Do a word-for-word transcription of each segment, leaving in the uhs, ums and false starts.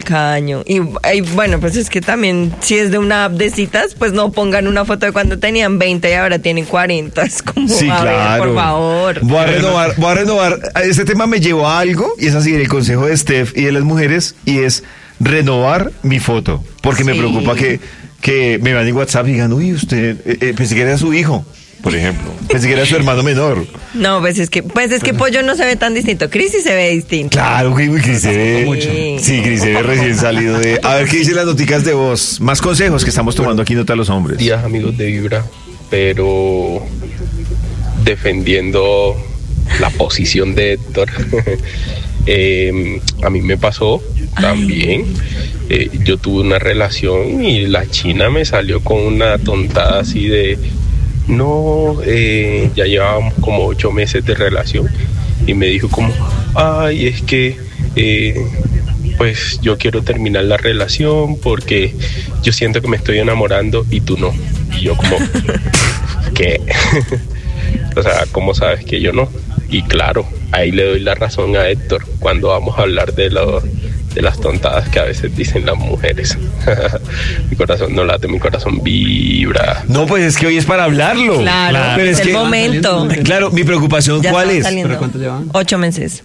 tacaño. Y, y bueno, pues es que también, si es de una app de citas, pues no pongan una foto de cuando tenían veinte y ahora tienen cuarenta. Es como, sí, a claro. ver, por favor. Voy a renovar, voy a renovar. Este tema me llevó a algo, y es así el consejo de Steph y de las mujeres, y es renovar mi foto. Porque sí. me preocupa que, que me van en WhatsApp y digan, uy, usted, eh, eh, pensé que era su hijo. Por ejemplo, pensé que era su hermano menor. No, pues es que, pues es que Pollo no se ve tan distinto. Cris sí se ve distinto. Claro, que Cris se ve mucho. Sí, Cris se ve recién salido de. A ver qué dicen las noticas de voz. Más consejos que estamos tomando aquí, nota a los hombres. Días, amigos de Vibra, pero defendiendo la posición de Héctor. eh, a mí me pasó también. Eh, yo tuve una relación y la china me salió con una tontada así de. No, eh, ya llevábamos como ocho meses de relación y me dijo como, ay, es que eh, pues yo quiero terminar la relación porque yo siento que me estoy enamorando y tú no. Y yo como, ¿qué? O sea, ¿cómo sabes que yo no? Y claro, ahí le doy la razón a Héctor cuando vamos a hablar de lo, de las tontadas que a veces dicen las mujeres. Mi corazón no late, mi corazón vibra. No, pues es que hoy es para hablarlo. Claro, claro. Pero es, es que, el momento. Claro, mi preocupación, ya ¿cuál es? ¿Pero cuánto llevan? Ocho meses.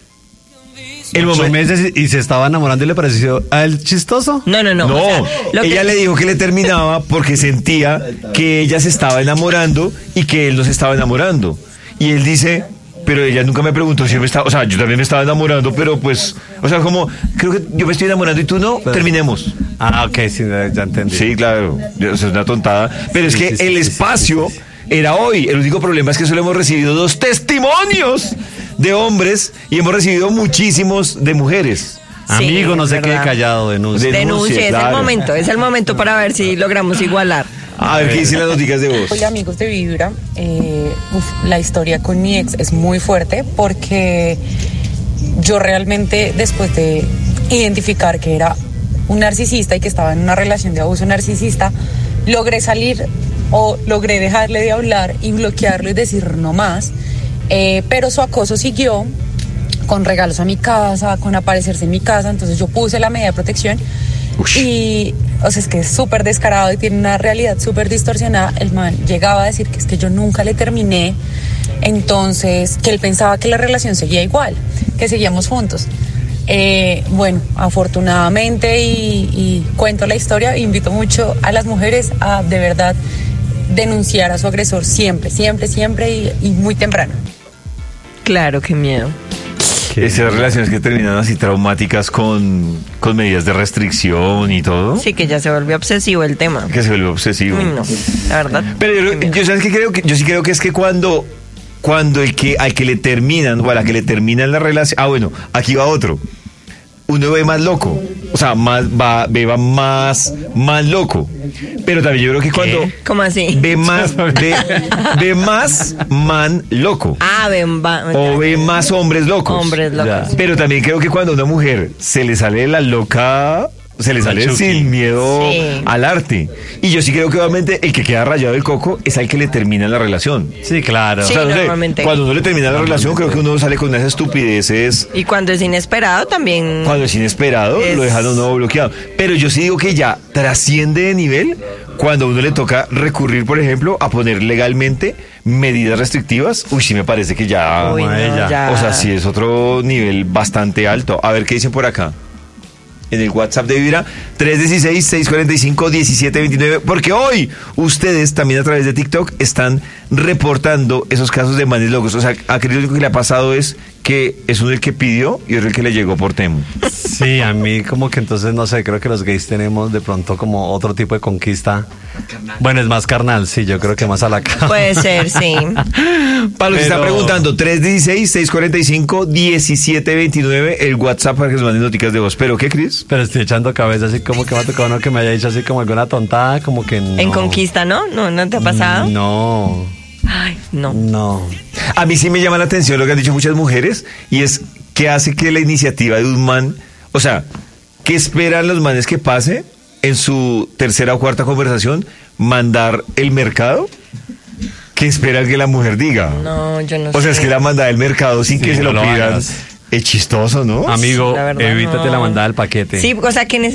El ocho meses y se estaba enamorando y le pareció a él chistoso. No, no, no. No, o sea, ella que... le dijo que le terminaba porque sentía que ella se estaba enamorando y que él no se estaba enamorando. Y él dice... Pero ella nunca me preguntó si yo me estaba, o sea, yo también me estaba enamorando, pero pues, o sea, como, creo que yo me estoy enamorando y tú no, pero, terminemos. Ah, ok, sí, ya entendí. Sí, claro, es una tontada, pero sí, es que sí, el sí, espacio sí, sí. era hoy. El único problema es que solo hemos recibido dos testimonios de hombres y hemos recibido muchísimos de mujeres. Sí, amigo, no se quede callado, denuncie. Denuncie, es claro. el momento, es el momento para ver si logramos igualar. A ver, ¿qué dicen las noticias de voz? Hola, amigos de Vibra. Eh, uf, la historia con mi ex es muy fuerte porque yo realmente, después de identificar que era un narcisista y que estaba en una relación de abuso narcisista, logré salir o logré dejarle de hablar y bloquearlo y decir no más. Eh, pero su acoso siguió con regalos a mi casa, con aparecerse en mi casa, entonces yo puse la medida de protección. Ush. Y, o sea, es que es súper descarado y tiene una realidad súper distorsionada. El man llegaba a decir que es que yo nunca le terminé, entonces, que él pensaba que la relación seguía igual, que seguíamos juntos. Eh, bueno, afortunadamente, y, y cuento la historia, invito mucho a las mujeres a, de verdad, denunciar a su agresor siempre, siempre, siempre y, y muy temprano. Claro, qué miedo. Esas relaciones que terminan así traumáticas con, con medidas de restricción y todo. Sí, que ya se volvió obsesivo el tema. Que se volvió obsesivo. Uy, no, la verdad. Pero yo, yo ¿sabes qué creo? Que, yo sí creo que es que cuando, cuando el que, al que le terminan, o a la que le terminan la relación... Ah, bueno, aquí va otro. Uno ve más loco. O sea, más va, ve va más, más loco. Pero también yo creo que cuando... ¿Qué? ¿Cómo así? Ve más, ve, ve más man loco. Ah, ven, va. O ve más hombres locos. Hombres locos. Ya. Pero también creo que cuando a una mujer se le sale la loca... Se le sale sin miedo sí. al arte. Y yo sí creo que obviamente el que queda rayado del coco es al que le termina la relación. Sí, claro. Sí, o sea, normalmente. Cuando uno le termina la relación, creo que uno sale con unas estupideces. Y cuando es inesperado también. Cuando es inesperado, es... lo dejan uno bloqueado. Pero yo sí digo que ya trasciende de nivel cuando a uno le toca recurrir, por ejemplo, a poner legalmente medidas restrictivas. Uy, sí me parece que ya... Uy, no, ya. O sea, sí es otro nivel bastante alto. A ver qué dicen por acá. En el WhatsApp de Vibra, tres uno seis, seis cuatro cinco, uno siete dos nueve, porque hoy ustedes también a través de TikTok están reportando esos casos de manes locos. O sea, a Cris lo único que le ha pasado es que es uno el que pidió y otro el que le llegó por Temu. Sí, a mí como que entonces, no sé, creo que los gays tenemos de pronto como otro tipo de conquista. Bueno, es más carnal, sí, yo creo que más a la cama. Puede ser, sí. Pablo, Pero... se está preguntando, tres uno seis, seis cuatro cinco, uno siete dos nueve, el WhatsApp para que nos manden noticas de voz. ¿Pero qué, Cris? Pero estoy echando cabeza, así como que me ha tocado uno que me haya dicho así como alguna tontada, como que no. En conquista, ¿no? ¿No, no te ha pasado? No. Ay, no. No. A mí sí me llama la atención lo que han dicho muchas mujeres, y es que hace que la iniciativa de un man, o sea, ¿qué esperan los manes que pase en su tercera o cuarta conversación? ¿Mandar el mercado? ¿Qué esperan que la mujer diga? No, yo no sé. O sea, es que la manda del mercado sin sí, que se lo, lo pidan. Hagas. Es chistoso, ¿no? Amigo, sí, evítate no. la mandada del paquete. Sí, o sea, que